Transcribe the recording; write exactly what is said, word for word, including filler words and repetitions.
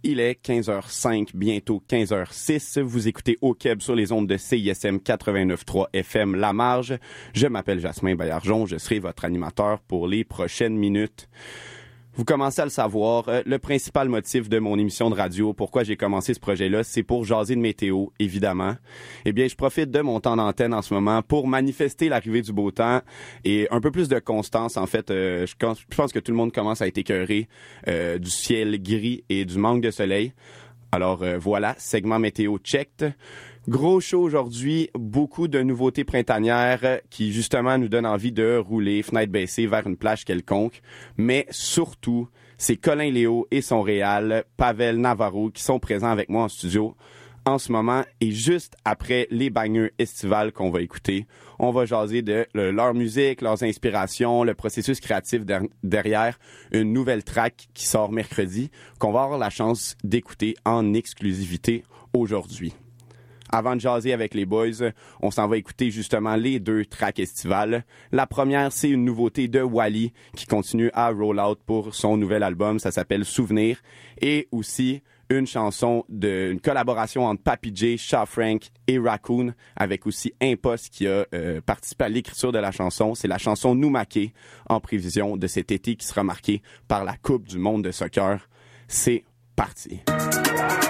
Il est quinze heures cinq, bientôt quinze heures six. Vous écoutez Au Québec sur les ondes de C I S M quatre-vingt-neuf point trois F M La Marge. Je m'appelle Jasmin Baillargeon, je serai votre animateur pour les prochaines minutes. Vous commencez à le savoir, euh, le principal motif de mon émission de radio, pourquoi j'ai commencé ce projet-là, c'est pour jaser de météo, évidemment. Eh bien, je profite de mon temps d'antenne en ce moment pour manifester l'arrivée du beau temps et un peu plus de constance. En fait, euh, je, je pense que tout le monde commence à être écœuré euh, du ciel gris et du manque de soleil. Alors euh, voilà, segment météo checked. Gros show aujourd'hui, beaucoup de nouveautés printanières qui justement nous donnent envie de rouler, fenêtre baissée, vers une plage quelconque. Mais surtout, c'est Colin Léo et son réal, Pavel Navarro, qui sont présents avec moi en studio en ce moment. Et juste après les bangers estivales qu'on va écouter, on va jaser de le, leur musique, leurs inspirations, le processus créatif der- derrière une nouvelle track qui sort mercredi, qu'on va avoir la chance d'écouter en exclusivité aujourd'hui. Avant de jaser avec les boys, on s'en va écouter justement les deux tracks estivales. La première, c'est une nouveauté de Wally qui continue à roll out pour son nouvel album. Ça s'appelle Souvenir. Et aussi une chanson de, une collaboration entre Papi J, Shaw Frank et Raccoon avec aussi Impost qui a euh, participé à l'écriture de la chanson. C'est la chanson Nous Maquer en prévision de cet été qui sera marqué par la Coupe du monde de soccer. C'est parti.